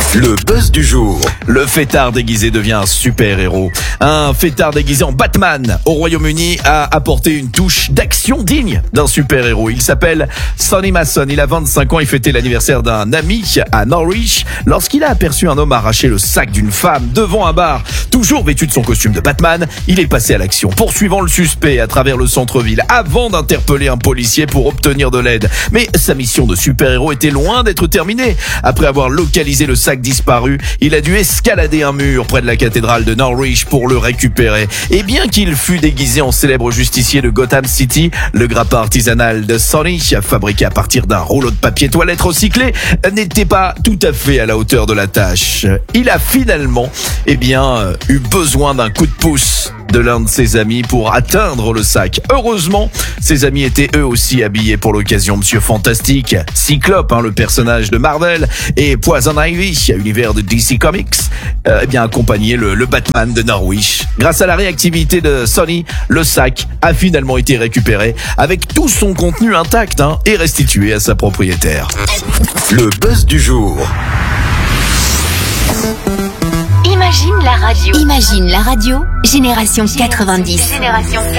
Le buzz du jour. Le fêtard déguisé devient un super-héros. Un fêtard déguisé en Batman au Royaume-Uni a apporté une touche d'action digne d'un super-héros. Il s'appelle Sonny Mason. Il a 25 ans. Il fêtait l'anniversaire d'un ami à Norwich lorsqu'il a aperçu un homme arracher le sac d'une femme devant un bar. Toujours vêtu de son costume de Batman, il est passé à l'action, poursuivant le suspect à travers le centre-ville avant d'interpeller un policier pour obtenir de l'aide. Mais sa mission de super-héros était loin d'être terminée. Après avoir localisé le sac disparu, il a dû escalader un mur près de la cathédrale de Norwich pour le récupérer. Et bien qu'il fût déguisé en célèbre justicier de Gotham City, le grappin artisanal de Sonny, fabriqué à partir d'un rouleau de papier toilette recyclé, n'était pas tout à fait à la hauteur de la tâche. Il a finalement, eu besoin d'un coup de pouce de l'un de ses amis pour atteindre le sac. Heureusement, ses amis étaient eux aussi habillés pour l'occasion. Monsieur Fantastique, Cyclope, le personnage de Marvel, et Poison Ivy, univers de DC Comics, accompagnaient le Batman de Norwich. Grâce à la réactivité de Sonny, le sac a finalement été récupéré avec tout son contenu intact et restitué à sa propriétaire. Le buzz du jour. Imagine la radio. Imagine la radio, Génération 90. Génération 90.